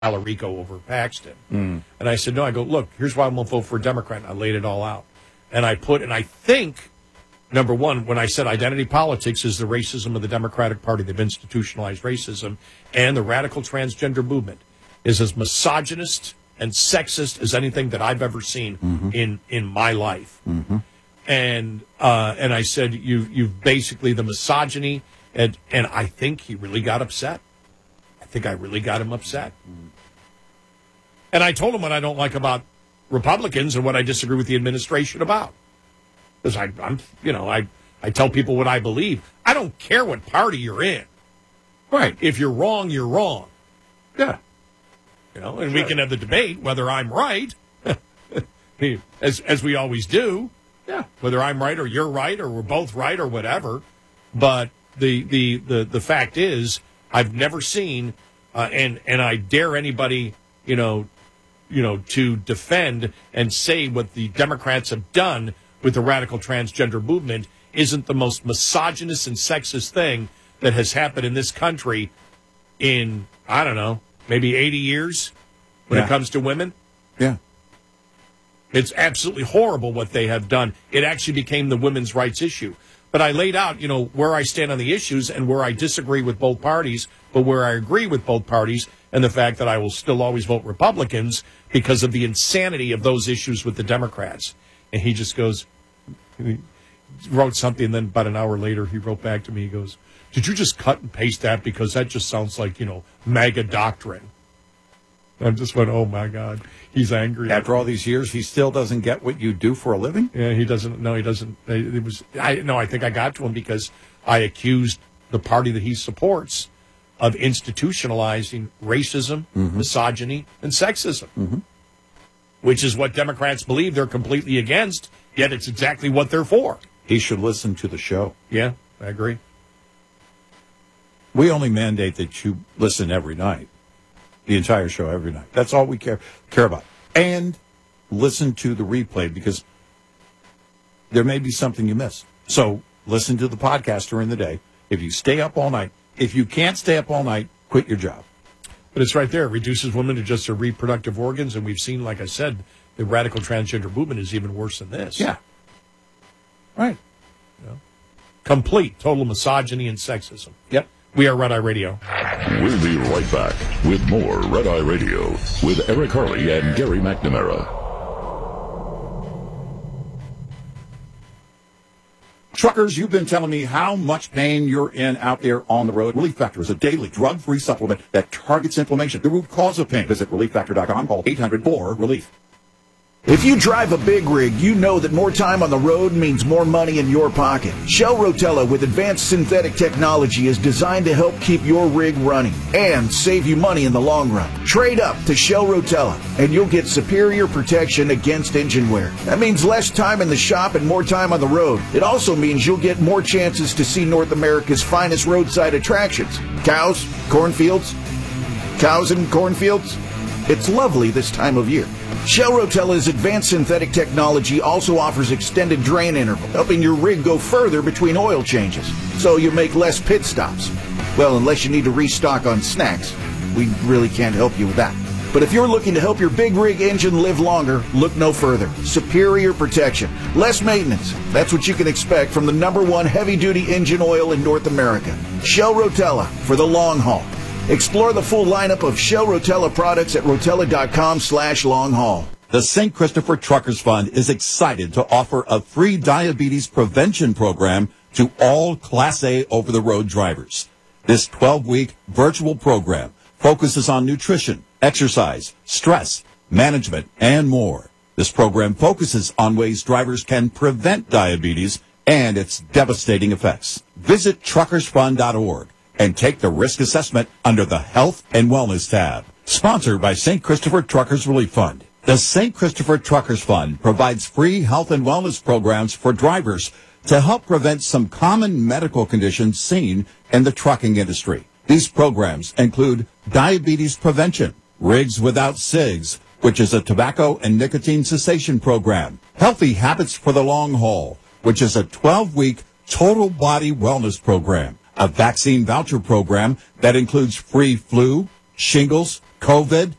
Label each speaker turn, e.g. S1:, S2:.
S1: Alarico over Paxton. And I said, no, I go, look, here's why I won't vote for a Democrat. And I laid it all out. And I think, number one, when I said identity politics is the racism of the Democratic Party, they've institutionalized racism, and the radical transgender movement is as misogynist and sexist as anything that I've ever seen in my life. And I said, you've basically the misogyny, and I think he really got upset. I think I really got him upset. And I told him what I don't like about Republicans and what I disagree with the administration about. Because I tell people what I believe. I don't care what party you're in. Right. If you're wrong, you're wrong.
S2: Yeah.
S1: And we can have the debate whether I'm right, as we always do.
S2: Yeah.
S1: Whether I'm right or you're right or we're both right or whatever. But the fact is, I've never seen, and I dare anybody, to defend and say what the Democrats have done with the radical transgender movement isn't the most misogynist and sexist thing that has happened in this country in, I don't know, maybe 80 years when it comes to women.
S2: Yeah.
S1: It's absolutely horrible what they have done. It actually became the women's rights issue. But I laid out, where I stand on the issues and where I disagree with both parties, but where I agree with both parties, and the fact that I will still always vote Republicans because of the insanity of those issues with the Democrats. And he just goes, he wrote something, and then about an hour later he wrote back to me, he goes, did you just cut and paste that? Because that just sounds like, MAGA doctrine. I just went, oh, my God. He's angry.
S2: After all these years, he still doesn't get what you do for a living?
S1: Yeah, he doesn't. No, he doesn't. I think I got to him because I accused the party that he supports of institutionalizing racism, misogyny, and sexism, which is what Democrats believe they're completely against, yet it's exactly what they're for.
S2: He should listen to the show.
S1: Yeah, I agree.
S2: We only mandate that you listen every night. The entire show every night. That's all we care about. And listen to the replay because there may be something you missed. So listen to the podcast during the day. If you stay up all night, if you can't stay up all night, quit your job.
S1: But it's right there. It reduces women to just their reproductive organs. And we've seen, like I said, the radical transgender movement is even worse than this.
S2: Yeah. Right.
S1: Complete, total misogyny and sexism.
S2: Yep.
S1: We are Red Eye Radio.
S3: We'll be right back with more Red Eye Radio with Eric Harley and Gary McNamara.
S2: Truckers, you've been telling me how much pain you're in out there on the road. Relief Factor is a daily drug-free supplement that targets inflammation, the root cause of pain. Visit ReliefFactor.com. Call 800-4-RELIEF.
S4: If you drive a big rig, you know that more time on the road means more money in your pocket. Shell Rotella with advanced synthetic technology is designed to help keep your rig running and save you money in the long run. Trade up to Shell Rotella and you'll get superior protection against engine wear. That means less time in the shop and more time on the road. It also means you'll get more chances to see North America's finest roadside attractions. Cows, cornfields, cows and cornfields. It's lovely this time of year. Shell Rotella's advanced synthetic technology also offers extended drain interval, helping your rig go further between oil changes, so you make less pit stops. Well, unless you need to restock on snacks, we really can't help you with that. But if you're looking to help your big rig engine live longer, look no further. Superior protection, less maintenance. That's what you can expect from the #1 heavy-duty engine oil in North America. Shell Rotella for the long haul. Explore the full lineup of Shell Rotella products at rotella.com/long-haul.
S2: The St. Christopher Truckers Fund is excited to offer a free diabetes prevention program to all Class A over-the-road drivers. This 12-week virtual program focuses on nutrition, exercise, stress, management, and more. This program focuses on ways drivers can prevent diabetes and its devastating effects. Visit truckersfund.org. and take the risk assessment under the Health and Wellness tab. Sponsored by St. Christopher Truckers Relief Fund. The St. Christopher Truckers Fund provides free health and wellness programs for drivers to help prevent some common medical conditions seen in the trucking industry. These programs include diabetes prevention, Rigs Without Cigs, which is a tobacco and nicotine cessation program, Healthy Habits for the Long Haul, which is a 12-week total body wellness program, a vaccine voucher program that includes free flu, shingles, COVID,